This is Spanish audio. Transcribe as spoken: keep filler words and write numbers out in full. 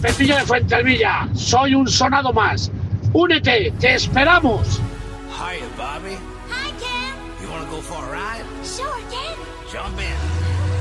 Pepillo de Fuentervilla, soy un sonado más. Únete, te esperamos. Hiya, Bobby. Hi, Ken. You wanna go for a ride? Sure, Ken. Jump in.